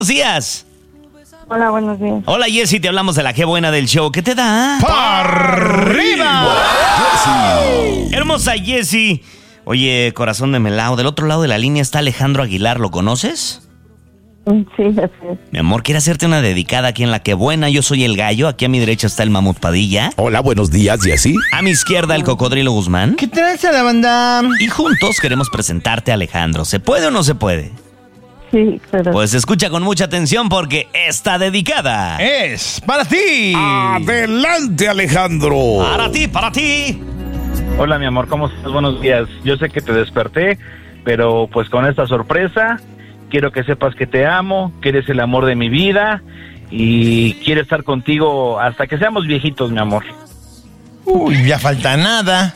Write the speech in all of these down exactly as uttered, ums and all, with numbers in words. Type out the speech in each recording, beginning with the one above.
días. Hola, buenos días. Hola, Jessy, te hablamos de la Qué Buena del show. ¿Qué te da? ¡Para arriba! Hermosa Jessy. Oye, corazón de melao, del otro lado de la línea está Alejandro Aguilar, ¿lo conoces? Sí, así es. Mi amor, quiere hacerte una dedicada aquí en la Qué Buena. Yo soy el gallo, aquí a mi derecha está el Mamut Padilla. Hola, buenos días, Jessy. A mi izquierda el Cocodrilo Guzmán. ¿Qué tranza la banda? Y juntos queremos presentarte a Alejandro. ¿Se puede o no se puede? Sí, pero... Pues escucha con mucha atención porque está dedicada. Es para ti. Adelante, Alejandro. Para ti, para ti. Hola, mi amor, ¿cómo estás? Buenos días. Yo sé que te desperté, pero pues con esta sorpresa, quiero que sepas que te amo, que eres el amor de mi vida y quiero estar contigo hasta que seamos viejitos, mi amor. Uy, ya falta nada.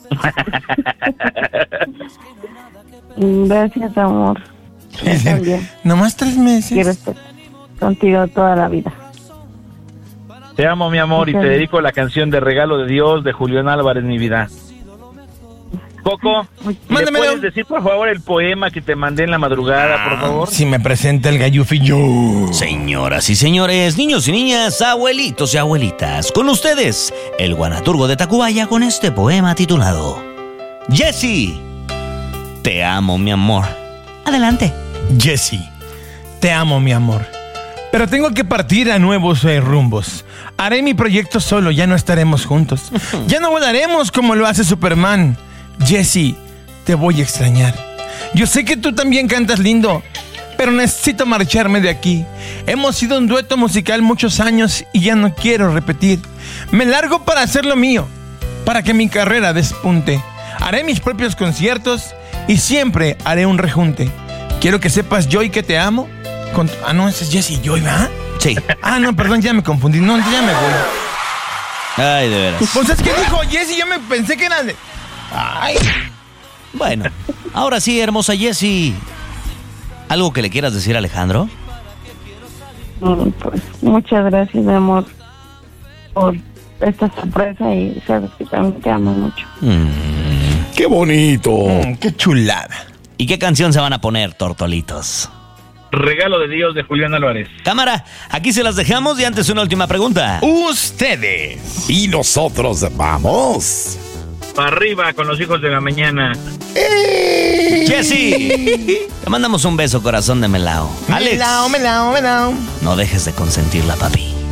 Gracias, amor. Yo también. Nomás tres meses. Quiero estar contigo toda la vida. Te amo, mi amor, y te dedico la canción de Regalo de Dios de Julián Álvarez, mi vida. Coco, ¿me Mándamelo. puedes decir, por favor, el poema que te mandé en la madrugada, por favor? Si me presenta el gallufillo. Señoras y señores, niños y niñas, abuelitos y abuelitas, con ustedes, el guanaturgo de Tacubaya con este poema titulado Jessy, te amo, mi amor. Adelante. Jessy, te amo, mi amor. Pero tengo que partir a nuevos eh, rumbos. Haré mi proyecto solo, ya no estaremos juntos. Ya no volaremos como lo hace Superman. Jessy, te voy a extrañar. Yo sé que tú también cantas lindo, pero necesito marcharme de aquí. Hemos sido un dueto musical muchos años y ya no quiero repetir. Me largo para hacer lo mío, para que mi carrera despunte. Haré mis propios conciertos y siempre haré un rejunte. Quiero que sepas, Joy, que te amo. Con... Ah, no, ese es Jessy Joy, ¿verdad? Sí. Ah, no, perdón, ya me confundí. No, ya me voy. Ay, de veras. Pues es que dijo Jessy, yo me pensé que era de... Ay. Bueno, ahora sí, hermosa Jessy. ¿Algo que le quieras decir a Alejandro? Mm, Pues muchas gracias, mi amor, por esta sorpresa y sabes que también te amo mucho. Mm. ¡Qué bonito! Mm, qué chulada. ¿Y qué canción se van a poner, tortolitos? Regalo de Dios de Julián Álvarez. Cámara, aquí se las dejamos y antes una última pregunta. Ustedes. Y nosotros vamos. Para arriba con los hijos de la mañana. Jessy, te mandamos un beso, corazón de melao. Alex, Melao, melao, melao. no dejes de consentirla, papi.